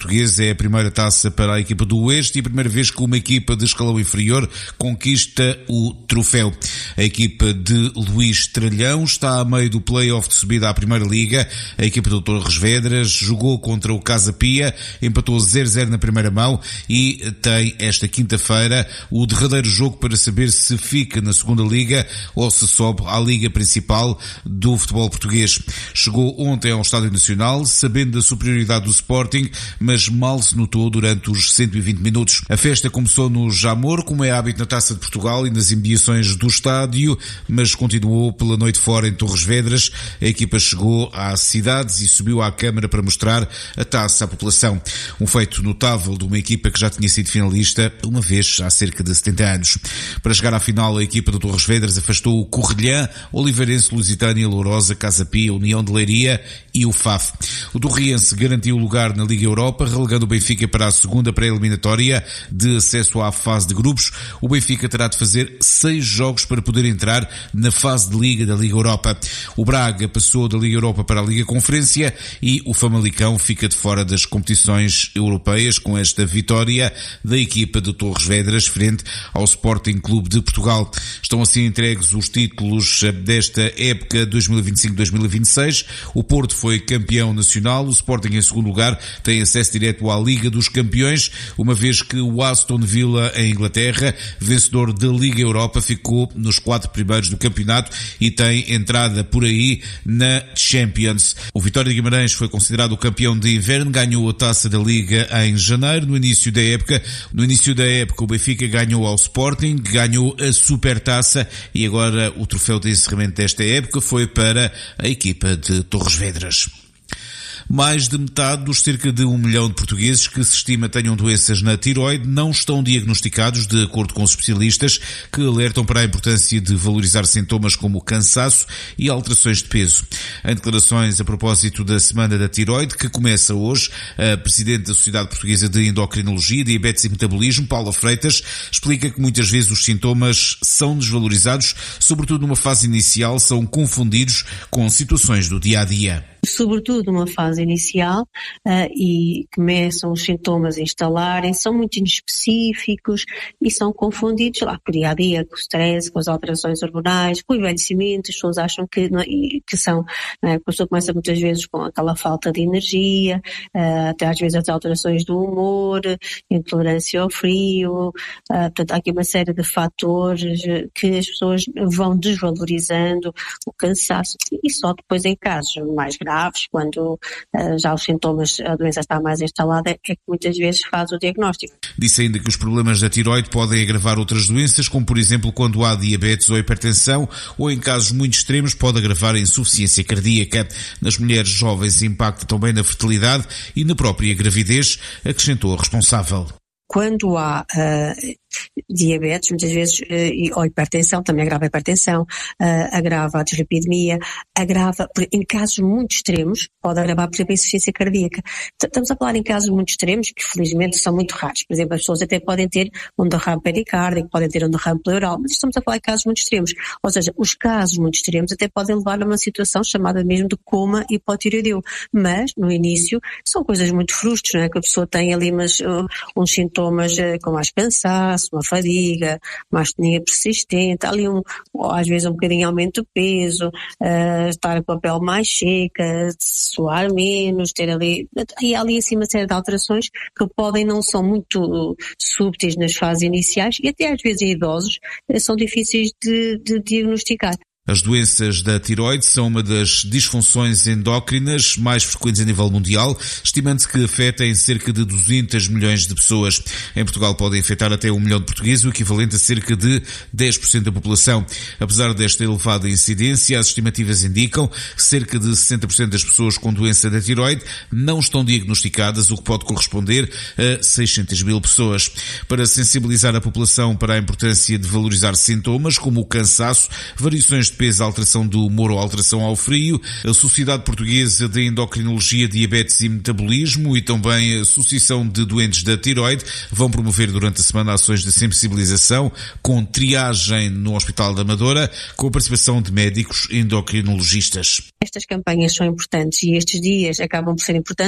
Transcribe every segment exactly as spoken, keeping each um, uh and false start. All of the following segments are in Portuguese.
português. É a primeira taça para a equipa do Oeste e a primeira vez que uma equipa de escalão inferior conquista o troféu. A equipa de Luís Tralhão está a meio do play-off de subida à Primeira Liga. A equipa do Torres Vedras jogou contra o Casa Pia, empatou zero a zero na primeira mão e tem esta quinta-feira o derradeiro jogo para saber se fica na segunda liga ou se sobe à liga principal do futebol português. Chegou ontem ao Estádio Nacional, sabendo da superioridade do Sporting, mas mal se notou durante os cento e vinte minutos. A festa começou no Jamor, como é hábito na Taça de Portugal e nas imediações do estádio, mas continuou pela noite fora em Torres Vedras. A equipa chegou às cidades e subiu à Câmara para mostrar a taça à população. Um feito notável de uma equipa que já tinha sido finalista uma vez há cerca de setenta anos. Para chegar à final, a equipa do Torres Vedras afastou o Correlhã, Oliveirense, Lusitânia, Lourosa, Casa Pia, União de Leiria e o F A F. O Torriense garantiu o lugar na Liga Europa, relegando o Benfica para a segunda pré-eliminatória de acesso à fase de grupos. O Benfica terá de fazer seis jogos para poder entrar na fase de Liga da Liga Europa. O Braga passou da Liga Europa para a Liga Conferência e o Famalicão fica de fora das competições europeias com esta vitória da equipa de Torres Vedras frente ao Sporting Clube de Portugal. Estão assim entregues os títulos desta época dois mil e vinte e cinco dois mil e vinte e seis. O Porto foi campeão nacional, o Sporting em segundo lugar tem acesso direto à Liga dos Campeões, uma vez que o Aston Villa em Inglaterra, vencedor da Liga Europa, ficou nos quatro primeiros do campeonato e tem entrada por aí na Champions. O Vitória de Guimarães foi considerado o campeão de inverno, ganhou a taça da Liga em janeiro, no início da época. No início da época o Benfica ganhou ao Sporting, ganhou a Supertaça e agora o troféu de encerramento desta época foi para a equipa de Torres Vedras. Mais de metade dos cerca de um milhão de portugueses que se estima tenham doenças na tiroide não estão diagnosticados, de acordo com os especialistas, que alertam para a importância de valorizar sintomas como cansaço e alterações de peso. Em declarações a propósito da Semana da Tiroide, que começa hoje, a Presidente da Sociedade Portuguesa de Endocrinologia, Diabetes e Metabolismo, Paula Freitas, explica que muitas vezes os sintomas são desvalorizados, sobretudo numa fase inicial, são confundidos com situações do dia-a-dia. Sobretudo numa fase inicial, uh, e começam os sintomas a instalarem, são muito inespecíficos e são confundidos lá com o dia a dia, com o stress, com as alterações hormonais, com o envelhecimento. As pessoas acham que, que são, né, a pessoa começa muitas vezes com aquela falta de energia, uh, até às vezes as alterações do humor, intolerância ao frio, uh, portanto há aqui uma série de fatores que as pessoas vão desvalorizando, o cansaço, e só depois em casos mais graves, quando uh, já os sintomas, a doença está mais instalada, é que muitas vezes faz o diagnóstico. Disse ainda que os problemas da tiroide podem agravar outras doenças, como por exemplo quando há diabetes ou hipertensão, ou em casos muito extremos pode agravar a insuficiência cardíaca. Nas mulheres jovens impacta também na fertilidade e na própria gravidez, acrescentou a responsável. Quando há uh, diabetes, muitas vezes, uh, ou hipertensão, também agrava a hipertensão, uh, agrava a dislipidemia, agrava, em casos muito extremos, pode agravar, por exemplo, a insuficiência cardíaca. Estamos a falar em casos muito extremos, que felizmente são muito raros. Por exemplo, as pessoas até podem ter um derrame pericárdico, podem ter um derrame pleural, mas estamos a falar em casos muito extremos. Ou seja, os casos muito extremos até podem levar a uma situação chamada mesmo de coma hipotireoideu. Mas, no início, são coisas muito frustras, não é? Que a pessoa tem ali mas, uh, uns sintomas com mais cansaço, uma fadiga, uma astenia persistente, ali um, às vezes um bocadinho aumento de peso, uh, estar com a pele mais seca, suar menos, ter ali, e há ali assim uma série de alterações que podem, não são muito súbeis nas fases iniciais e até às vezes em idosos são difíceis de, de diagnosticar. As doenças da tiroide são uma das disfunções endócrinas mais frequentes a nível mundial, estimando-se que afetem cerca de duzentos milhões de pessoas. Em Portugal podem afetar até um milhão de portugueses, o equivalente a cerca de dez por cento da população. Apesar desta elevada incidência, as estimativas indicam que cerca de sessenta por cento das pessoas com doença da tiroide não estão diagnosticadas, o que pode corresponder a seiscentas mil pessoas. Para sensibilizar a população para a importância de valorizar sintomas como o cansaço, variações de peso, alteração do humor ou alteração ao frio, a Sociedade Portuguesa de Endocrinologia, Diabetes e Metabolismo e também a Associação de Doentes da Tiroide vão promover durante a semana ações de sensibilização com triagem no Hospital da Amadora, com a participação de médicos endocrinologistas. Estas campanhas são importantes e estes dias acabam por ser importantes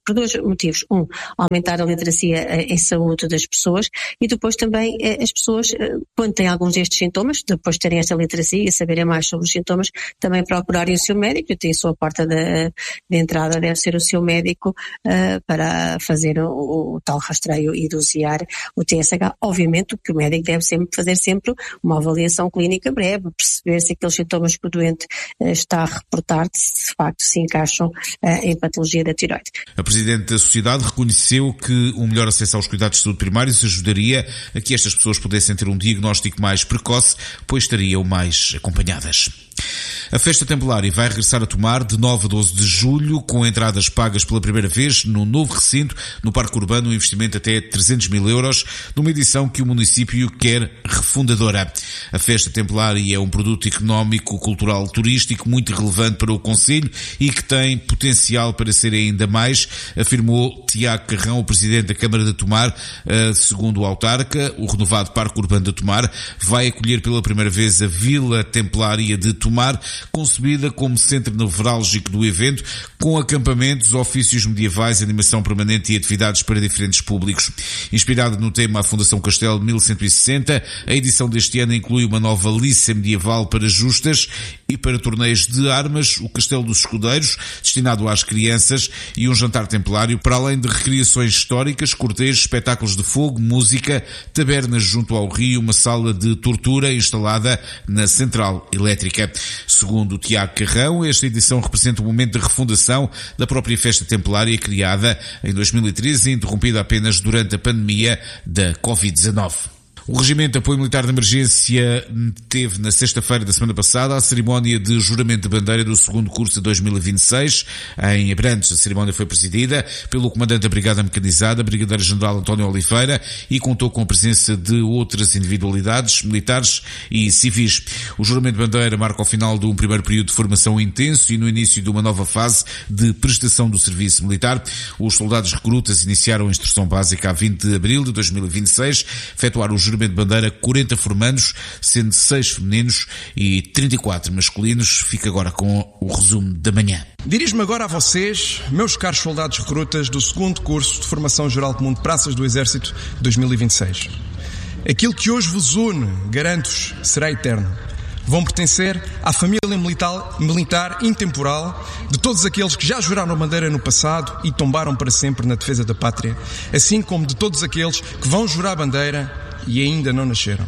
por dois motivos. Um, aumentar a literacia em saúde das pessoas e depois também as pessoas, quando têm alguns destes sintomas, depois de terem esta literacia e saberem mais sobre os sintomas, também procurarem o seu médico. Tem a sua porta de, de entrada, deve ser o seu médico uh, para fazer o, o tal rastreio e dosear o T S H. Obviamente que o médico deve sempre fazer sempre uma avaliação clínica breve, perceber se aqueles sintomas que o doente uh, está a reportar se de facto se encaixam uh, em patologia da tiroide. A Presidente da Sociedade reconheceu que o melhor acesso aos cuidados de saúde primários ajudaria a que estas pessoas pudessem ter um diagnóstico mais precoce, pois estariam mais acompanhadas. A Festa Templária vai regressar a Tomar de nove a doze de julho, com entradas pagas pela primeira vez no novo recinto, no Parque Urbano, um investimento até trezentos mil euros, numa edição que o município quer refundadora. A Festa Templária é um produto económico, cultural, turístico muito relevante para o concelho e que tem potencial para ser ainda mais, afirmou Tiago Carrão, o Presidente da Câmara de Tomar. Segundo o autarca, o renovado Parque Urbano de Tomar vai acolher pela primeira vez a Vila Templária de Tomar, concebida como centro nevrálgico do evento, com acampamentos, ofícios medievais, animação permanente e atividades para diferentes públicos. Inspirada no tema A Fundação Castelo de mil cento e sessenta, a edição deste ano inclui uma nova liça medieval para justas e para torneios de armas, o Castelo dos Escudeiros, destinado às crianças, e um jantar templário, para além de recriações históricas, cortejos, espetáculos de fogo, música, tabernas junto ao rio, uma sala de tortura instalada na central elétrica. Segundo o Tiago Carrão, esta edição representa um momento de refundação da própria Festa Templária, criada em dois mil e treze e interrompida apenas durante a pandemia da covid dezanove. O Regimento de Apoio Militar de Emergência teve na sexta-feira da semana passada a cerimónia de juramento de bandeira do segundo curso de dois mil e vinte e seis em Abrantes. A cerimónia foi presidida pelo Comandante da Brigada Mecanizada, Brigadeiro-General António Oliveira, e contou com a presença de outras individualidades, militares e civis. O juramento de bandeira marca o final de um primeiro período de formação intenso e no início de uma nova fase de prestação do serviço militar. Os soldados recrutas iniciaram a instrução básica a vinte de abril de dois mil e vinte e seis, efetuaram o juramento de bandeira quarenta formandos, sendo seis femininos e trinta e quatro masculinos. Fica agora com o resumo da manhã. Dirijo-me agora a vocês, meus caros soldados recrutas do segundo curso de Formação Geral Comum de Praças do Exército dois mil e vinte e seis. Aquilo que hoje vos une, garanto-vos, será eterno. Vão pertencer à família militar, militar intemporal de todos aqueles que já juraram a bandeira no passado e tombaram para sempre na defesa da pátria, assim como de todos aqueles que vão jurar a bandeira e ainda não nasceram.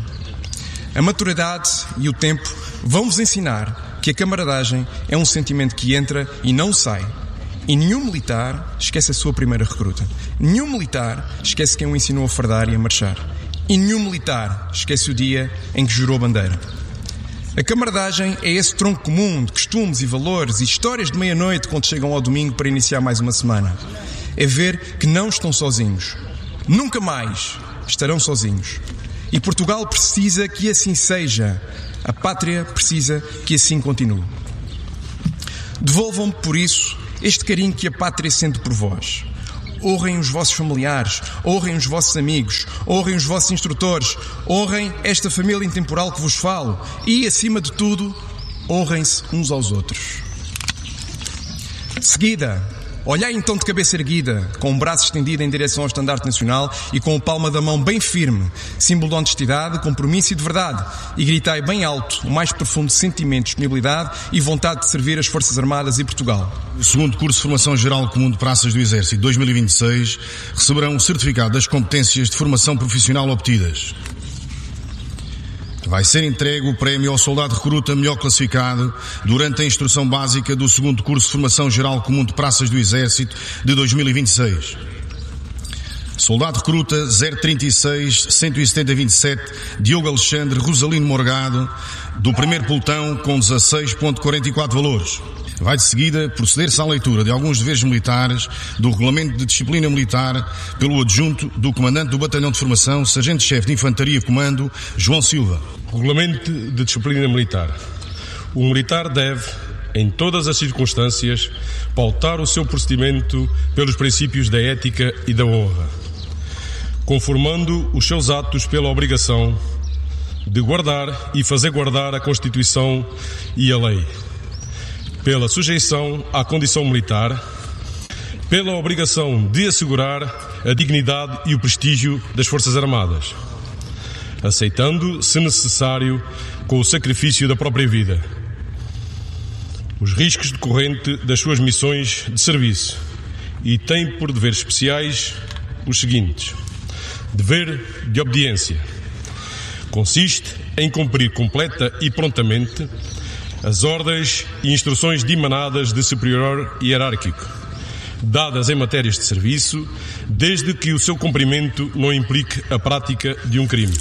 A maturidade e o tempo vão-vos ensinar que a camaradagem é um sentimento que entra e não sai. E nenhum militar esquece a sua primeira recruta. Nenhum militar esquece quem o ensinou a fardar e a marchar. E nenhum militar esquece o dia em que jurou a bandeira. A camaradagem é esse tronco comum de costumes e valores e histórias de meia-noite quando chegam ao domingo para iniciar mais uma semana. É ver que não estão sozinhos. Nunca mais estarão sozinhos. E Portugal precisa que assim seja. A pátria precisa que assim continue. Devolvam-me, por isso, este carinho que a pátria sente por vós. Honrem os vossos familiares, honrem os vossos amigos, honrem os vossos instrutores, honrem esta família intemporal que vos falo e, acima de tudo, honrem-se uns aos outros. De seguida, olhai então de cabeça erguida, com o braço estendido em direção ao estandarte nacional e com a palma da mão bem firme, símbolo de honestidade, compromisso e de verdade, e gritai bem alto o mais profundo sentimento, disponibilidade e vontade de servir as Forças Armadas e Portugal. O segundo curso de Formação Geral Comum de Praças do Exército dois mil e vinte e seis receberão o certificado das competências de formação profissional obtidas. Vai ser entregue o prémio ao soldado recruta melhor classificado durante a instrução básica do segundo curso de Formação Geral Comum de Praças do Exército de dois mil e vinte e seis. Soldado recruta zero trinta e seis, cento e setenta, vinte e sete, Diogo Alexandre Rosalino Morgado, do primeiro pelotão com dezasseis vírgula quarenta e quatro valores. Vai de seguida proceder-se à leitura de alguns deveres militares do Regulamento de Disciplina Militar pelo adjunto do Comandante do Batalhão de Formação, Sargento-Chefe de Infantaria Comando, João Silva. Regulamento de Disciplina Militar. O militar deve, em todas as circunstâncias, pautar o seu procedimento pelos princípios da ética e da honra, conformando os seus atos pela obrigação de guardar e fazer guardar a Constituição e a lei, pela sujeição à condição militar, pela obrigação de assegurar a dignidade e o prestígio das Forças Armadas, aceitando, se necessário, com o sacrifício da própria vida, os riscos decorrentes das suas missões de serviço, e tem por deveres especiais os seguintes: dever de obediência. Consiste em cumprir completa e prontamente as ordens e instruções dimanadas de superior hierárquico, dadas em matérias de serviço, desde que o seu cumprimento não implique a prática de um crime.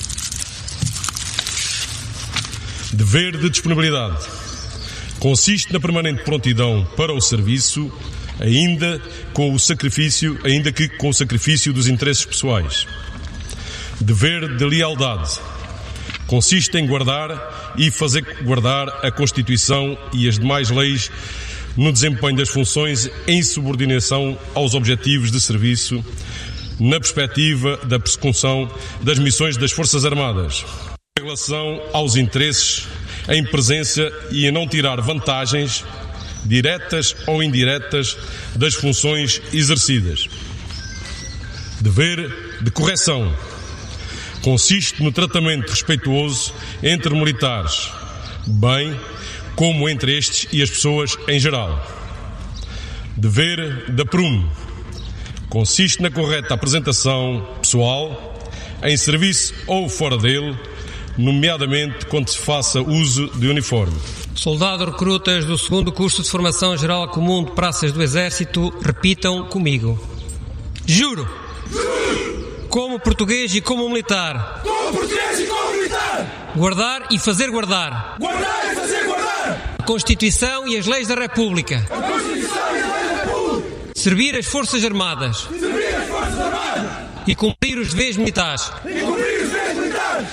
Dever de disponibilidade. Consiste na permanente prontidão para o serviço, ainda com o sacrifício, ainda que com o sacrifício dos interesses pessoais. Dever de lealdade. Consiste em guardar e fazer guardar a Constituição e as demais leis no desempenho das funções em subordinação aos objetivos de serviço, na perspectiva da persecução das missões das Forças Armadas, em relação aos interesses em presença e a não tirar vantagens, diretas ou indiretas, das funções exercidas. Dever de correção. Consiste no tratamento respeituoso entre militares, bem como entre estes e as pessoas em geral. Dever de aprumo. Consiste na correta apresentação pessoal, em serviço ou fora dele, nomeadamente quando se faça uso de uniforme. Soldados recrutas do segundo curso de formação geral comum de praças do Exército, repitam comigo. Juro! Juro! Como português e como militar. Como português e como militar. Guardar e fazer guardar. Guardar e fazer guardar. A Constituição e as leis da República. A Constituição e as leis da República. Servir as Forças Armadas. Servir as Forças Armadas. E cumprir os deveres militares. E cumprir os deveres militares.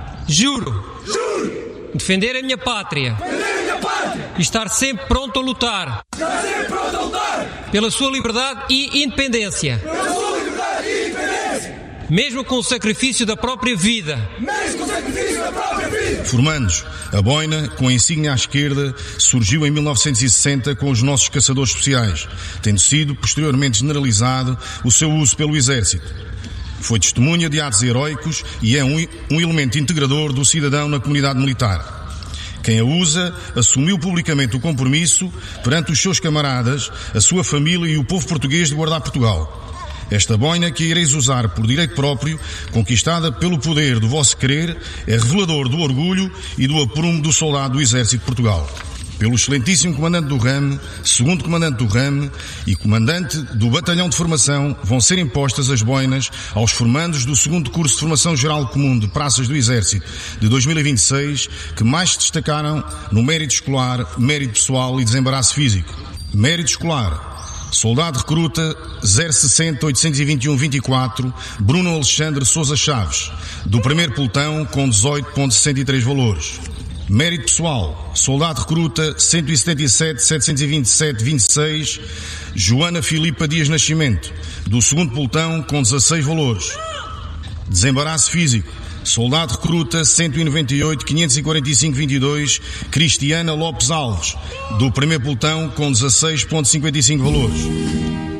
Juro. Juro. Defender a minha pátria. Defender a minha pátria. E estar sempre pronto a lutar. Estar sempre pronto a lutar. Pela sua liberdade e independência. Pela sua liberdade e independência. Mesmo com o sacrifício da própria vida. Mesmo com o sacrifício da própria vida. Formandos, a boina, com a insígnia à esquerda, surgiu em mil novecentos e sessenta com os nossos caçadores especiais, tendo sido posteriormente generalizado o seu uso pelo Exército. Foi testemunha de atos heroicos e é um, um elemento integrador do cidadão na comunidade militar. Quem a usa assumiu publicamente o compromisso perante os seus camaradas, a sua família e o povo português de guardar Portugal. Esta boina que ireis usar por direito próprio, conquistada pelo poder do vosso querer, é revelador do orgulho e do aprumo do soldado do Exército de Portugal. Pelo excelentíssimo comandante do ramo, segundo comandante do ramo e comandante do batalhão de formação, vão ser impostas as boinas aos formandos do segundo curso de formação geral comum de praças do Exército de dois mil e vinte e seis, que mais se destacaram no mérito escolar, mérito pessoal e desembaraço físico. Mérito escolar. Soldado recruta zero sessenta, oitocentos e vinte e um, vinte e quatro, Bruno Alexandre Sousa Chaves, do primeiro pelotão com dezoito vírgula sessenta e três valores. Mérito pessoal, soldado recruta cento e setenta e sete, setecentos e vinte e sete, vinte e seis, Joana Filipa Dias Nascimento, do segundo pelotão com dezasseis valores. Desembaraço físico, soldado recruta cento e noventa e oito, quinhentos e quarenta e cinco, vinte e dois, Cristiana Lopes Alves, do primeiro pelotão com dezasseis vírgula cinquenta e cinco valores.